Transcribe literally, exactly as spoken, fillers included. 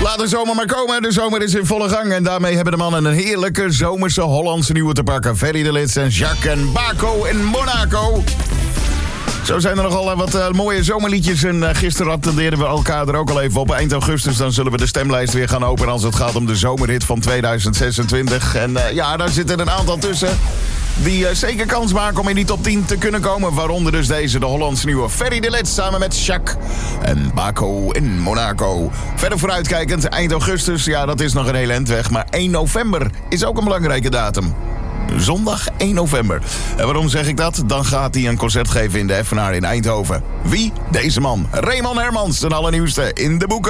Laat de zomer maar komen. De zomer is in volle gang. En daarmee hebben de mannen een heerlijke zomerse Hollandse nieuwe te pakken. Ferry de Lits en Jacques en Baco in Monaco. Zo zijn er nogal wat uh, mooie zomerliedjes. En uh, gisteren attendeerden we elkaar er ook al even op. Eind augustus dan zullen we de stemlijst weer gaan openen als het gaat om de zomerhit van tweeduizend zesentwintig. En uh, ja, daar zitten een aantal tussen die uh, zeker kans maken om in die top tien te kunnen komen. Waaronder dus deze, de Hollandse nieuwe Ferry de Lits samen met Jacques en Baco in Monaco. Verder vooruitkijkend, eind augustus, ja, dat is nog een hele endweg. Maar één november is ook een belangrijke datum. Zondag één november. En waarom zeg ik dat? Dan gaat hij een concert geven in de Effenaar in Eindhoven. Wie? Deze man. Raymond Hermans, de allernieuwste in de boeken.